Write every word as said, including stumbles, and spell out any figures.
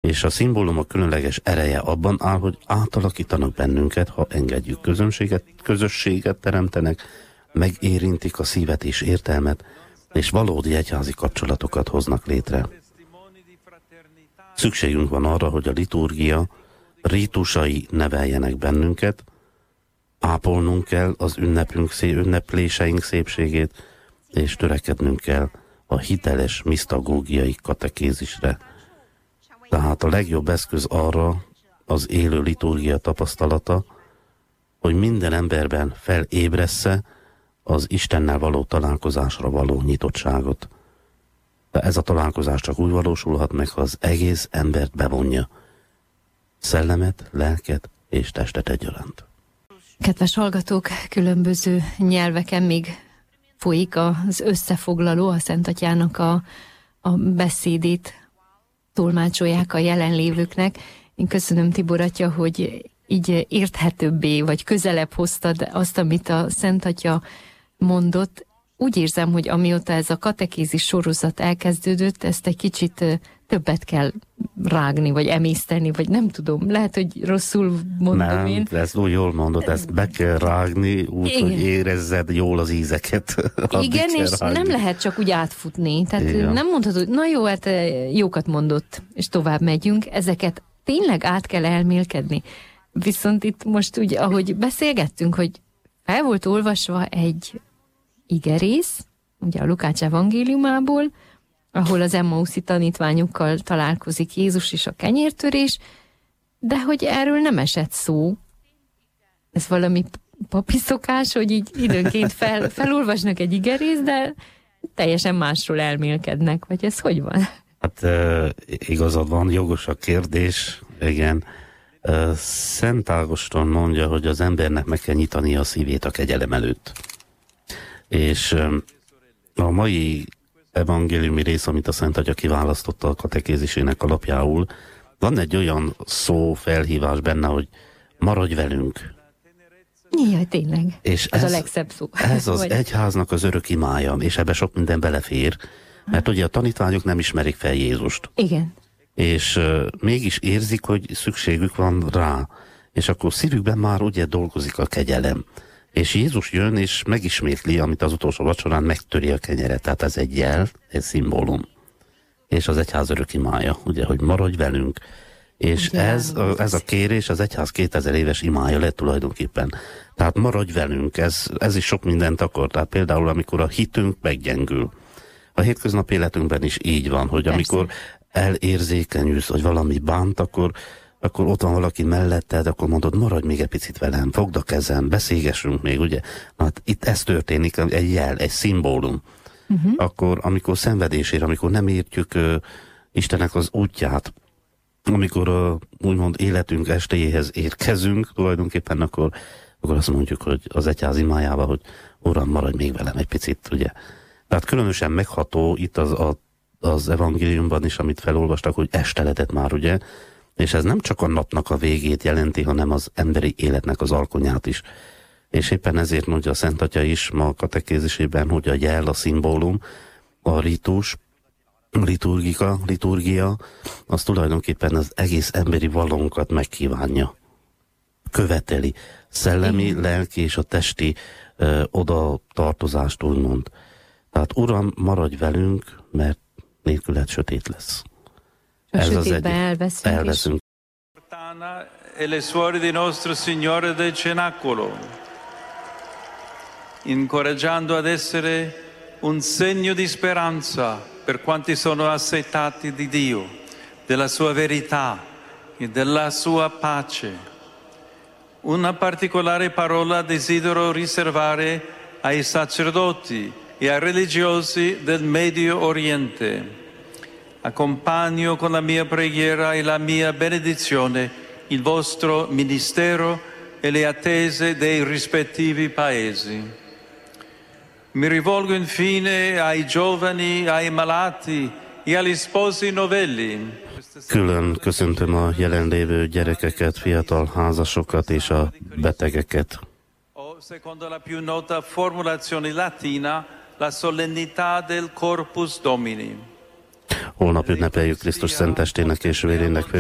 És a szimbólumok különleges ereje abban áll, hogy átalakítanak bennünket, ha engedjük, közönséget, közösséget teremtenek, megérintik a szívet és értelmet, és valódi egyházi kapcsolatokat hoznak létre. Szükségünk van arra, hogy a liturgia rítusai neveljenek bennünket, ápolnunk kell az ünnepünk, ünnepléseink szépségét, és törekednünk kell a hiteles misztagógiai katekézisre. Tehát a legjobb eszköz arra az élő liturgia tapasztalata, hogy minden emberben felébressze az Istennel való találkozásra való nyitottságot. De ez a találkozás csak úgy valósulhat meg, ha az egész embert bevonja. Szellemet, lelket és testet egyaránt. Kedves hallgatók, különböző nyelveken még folyik az összefoglaló, a Szent Atyának a, a beszédét tolmácsolják a jelenlévőknek. Én köszönöm, Tibor atya, hogy így érthetőbbé, vagy közelebb hoztad azt, amit a Szent Atya mondott. Úgy érzem, hogy amióta ez a katekézis sorozat elkezdődött, ezt egy kicsit többet kell rágni, vagy emészteni, vagy nem tudom, lehet, hogy rosszul mondom nem, én. Nem, ezt úgy jól mondod, ezt be kell rágni, úgy, igen, hogy érezzed jól az ízeket. Igen, és rágni. Nem lehet csak úgy átfutni. Tehát igen, nem mondhatod, na jó, hát jókat mondott, és tovább megyünk. Ezeket tényleg át kell elmélkedni. Viszont itt most úgy, ahogy beszélgettünk, hogy fel volt olvasva egy igerész, ugye a Lukács evangéliumából, ahol az Emmauszi tanítványokkal találkozik Jézus és a kenyértörés, de hogy erről nem esett szó. Ez valami papi szokás, hogy így időnként fel, felolvasnak egy igerészt, de teljesen másról elmélkednek, vagy ez hogy van? Hát e, igazad van, jogos a kérdés, igen. E, Szent Ágoston mondja, hogy az embernek meg kell nyitani a szívét a kegyelem előtt. És e, a mai evangéliumi rész, amit a Szent Atya kiválasztotta a katekézisének alapjául, van egy olyan szó, felhívás benne, hogy maradj velünk. Jaj, tényleg. És ez, ez a legszebb szó. Ez az vagy... egyháznak az örök imája, és ebbe sok minden belefér, mert ugye a tanítványok nem ismerik fel Jézust. Igen. És uh, mégis érzik, hogy szükségük van rá, és akkor szívükben már ugye dolgozik a kegyelem. És Jézus jön, és megismétli, amit az utolsó vacsorán megtöri a kenyeret. Tehát ez egy jel, egy szimbólum. És az egyház örök imája, ugye, hogy maradj velünk. És ugye, ez, a, ez a kérés az egyház kétezer éves imája lett tulajdonképpen. Tehát maradj velünk, ez, ez is sok mindent akar. Tehát például, amikor a hitünk meggyengül. A hétköznapi életünkben is így van, hogy persze, amikor elérzékenyülsz, hogy valami bánt, akkor akkor ott van valaki melletted, akkor mondod, maradj még egy picit velem, fogd a kezem, beszélgessünk még, ugye? Na, hát itt ez történik, egy jel, egy szimbólum. Uh-huh. Akkor, amikor szenvedésére, amikor nem értjük uh, Istennek az útját, amikor uh, úgymond életünk estéjéhez érkezünk, tulajdonképpen akkor, akkor azt mondjuk, hogy az egyház imájával, hogy Uram, maradj még velem egy picit, ugye? Tehát különösen megható itt az, a, az evangéliumban is, amit felolvastak, hogy esteledett már, ugye? És ez nem csak a napnak a végét jelenti, hanem az emberi életnek az alkonyát is. És éppen ezért mondja a Szent Atya is ma a katekézisében, hogy a jel, a szimbólum, a ritus, liturgika, liturgia, az tulajdonképpen az egész emberi valónkat megkívánja. Követeli. Szellemi, igen, lelki és a testi ö, oda tartozást úgymond. Tehát Uram, maradj velünk, mert nélküled sötét lesz. A sötétbe elveszünk. elveszünk. E le suore di nostro Signore del Cenacolo, incoraggiando ad essere un segno di speranza per quanti sono assetati di Dio, della sua verità e della sua pace. Una particolare parola desidero riservare ai sacerdoti e ai religiosi del Medio Oriente. Accompagno con la mia preghiera e la mia benedizione il vostro ministero e le attese dei rispettivi paesi. Mi rivolgo infine ai giovani, ai malati e agli sposi novelli. Külön köszöntöm a jelenlévő gyerekeket, fiatal házasokat és a betegeket. Secondo la più nota formulazione latina, la solennità del Corpus Domini. Holnap ünnepeljük Krisztus szent testének és vérének